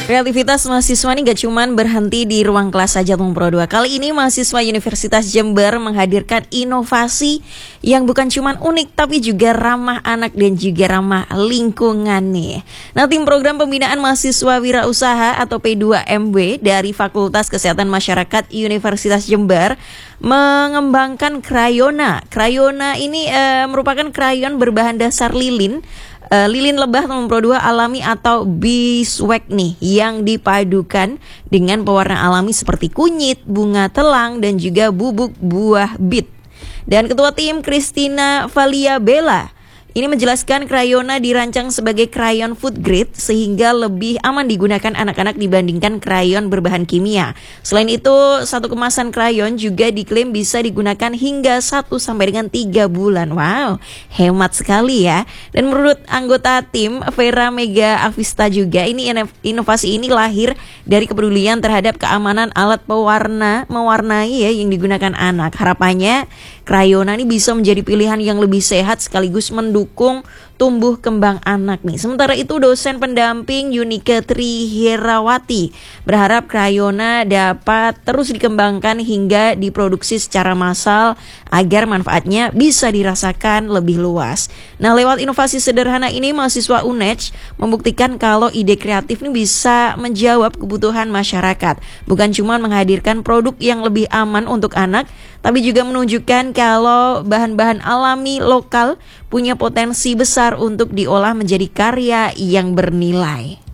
Kreativitas mahasiswa ini gak cuman berhenti di ruang kelas saja Bung Pro 2. Kali ini mahasiswa Universitas Jember menghadirkan inovasi yang bukan cuman unik tapi juga ramah anak dan juga ramah lingkungan nih. Nah, tim program pembinaan mahasiswa wirausaha atau P2MW dari Fakultas Kesehatan Masyarakat Universitas Jember mengembangkan Cryona. Cryona ini merupakan krayon berbahan dasar lilin. Lilin lebah teman Pro 2 alami atau beeswax nih yang dipadukan dengan pewarna alami seperti kunyit, bunga telang dan juga bubuk buah bit. Dan ketua tim Christina Valia Bella ini menjelaskan Cryona dirancang sebagai krayon food grade sehingga lebih aman digunakan anak-anak dibandingkan krayon berbahan kimia. Selain itu, satu kemasan krayon juga diklaim bisa digunakan hingga 1 sampai dengan 3 bulan. Wow, hemat sekali ya. Dan menurut anggota tim Vera Mega Avista juga, ini inovasi ini lahir dari kepedulian terhadap keamanan alat mewarnai ya yang digunakan anak. Harapannya Cryona ini bisa menjadi pilihan yang lebih sehat sekaligus mendukung tumbuh kembang anak nih. Sementara itu dosen pendamping Yunika Triherawati berharap Cryona dapat terus dikembangkan hingga diproduksi secara massal agar manfaatnya bisa dirasakan lebih luas. Nah, lewat inovasi sederhana ini mahasiswa UNEJ membuktikan kalau ide kreatif ini bisa menjawab kebutuhan masyarakat. Bukan cuma menghadirkan produk yang lebih aman untuk anak, tapi juga menunjukkan kalau bahan-bahan alami lokal punya potensi besar untuk diolah menjadi karya yang bernilai.